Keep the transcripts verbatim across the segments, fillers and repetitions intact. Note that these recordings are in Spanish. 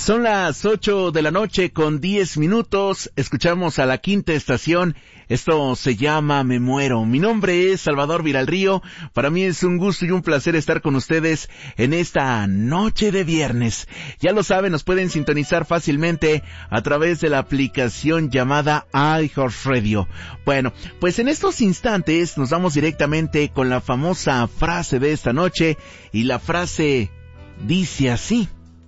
Son las ocho de la noche con diez minutos. Escuchamos a La Quinta Estación. Esto se llama Me Muero. Mi nombre es Salvador Viralrío. Para mí es un gusto y un placer estar con ustedes en esta noche de viernes. Ya lo saben, nos pueden sintonizar fácilmente a través de la aplicación llamada iHeartRadio. Bueno, pues en estos instantes nos vamos directamente con la famosa frase de esta noche, y la frase dice así: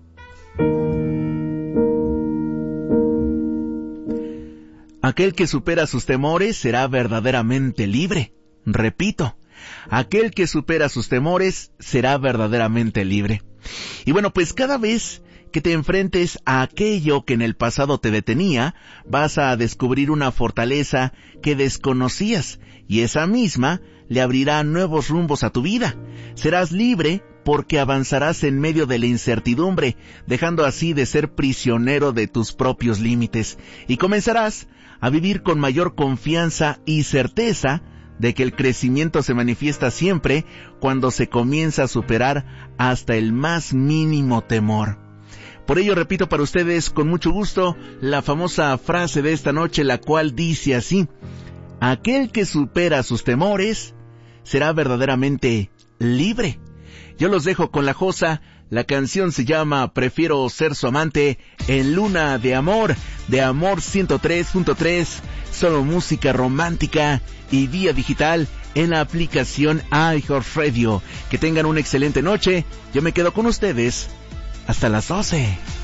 aquel que supera sus temores será verdaderamente libre. Repito, aquel que supera sus temores será verdaderamente libre. Y bueno, pues cada vez que te enfrentes a aquello que en el pasado te detenía, vas a descubrir una fortaleza que desconocías, y esa misma le abrirá nuevos rumbos a tu vida. Serás libre porque avanzarás en medio de la incertidumbre, dejando así de ser prisionero de tus propios límites, y comenzarás a vivir con mayor confianza y certeza de que el crecimiento se manifiesta siempre cuando se comienza a superar hasta el más mínimo temor. Por ello repito para ustedes con mucho gusto la famosa frase de esta noche, la cual dice así: aquel que supera sus temores será verdaderamente libre. Yo los dejo con la Josa. La canción se llama Prefiero ser su amante, en Luna de Amor, de Amor ciento tres punto tres, solo música romántica y vía digital en la aplicación iHeartRadio. Que tengan una excelente noche. Yo me quedo con ustedes hasta las doce.